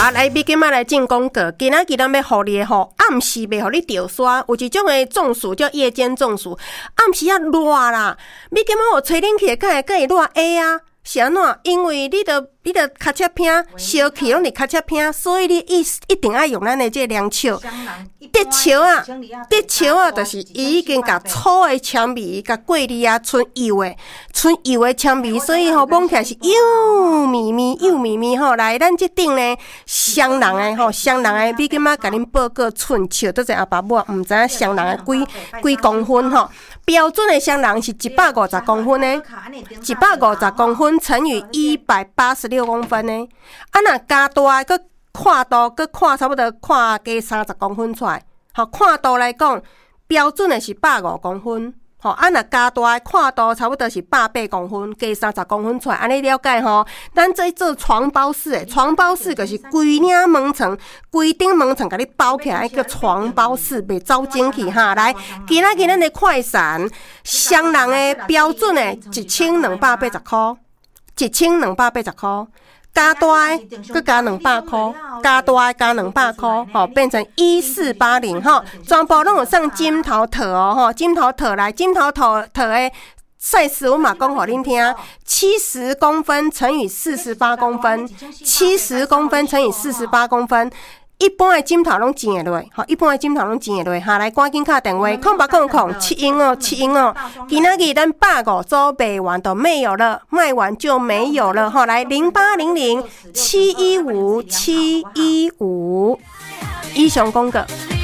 好，来，你今仔来进广告。今仔日咱要互你吼，暗时袂互你着沙，有一种的中暑叫夜间中暑，暗时啊热啦，你今仔有吹冷气，敢会热啊？是安怎？因为你的脚趾片烧气拢伫脚趾片，所以你一定要用咱的这凉笑。竹笑啊，就是伊已经甲粗的香味甲过滤啊，剩油的香味，所以吼闻起来是又绵绵吼。来，咱这顶呢双人的吼，双人的，你今仔甲恁报告寸笑，都是阿爸母毋知影双人的几公分吼。标准的双人是150公分的，150公分乘以186公分的。啊，若加大个看度，个看差不多看加30公分出来。好，看度来讲，标准的是105公分。吼，啊，若加大看度差不多是108公分，加30公分出来，安尼了解吼？咱这做床包式的，床包式就是规领门层、规顶门层，甲你包起来，叫床包式，袂走进去哈。来，今仔日咱的快闪，双人的标准的1280块，1280块。加大的，佮加200块，加大的加200块，吼，变成1480吼，全部拢有送金头套哦，吼，金头套来，金头套的size我嘛讲互恁听，70公分乘以48公分，70公分乘以48公分。一般的枕头拢钱会落，吼，一般的枕头拢钱会落，哈，来赶紧打电话，0800-7英哦，今仔日咱150组卖完都没有了，卖完就没有了，吼，来0800-715-715，以上广告。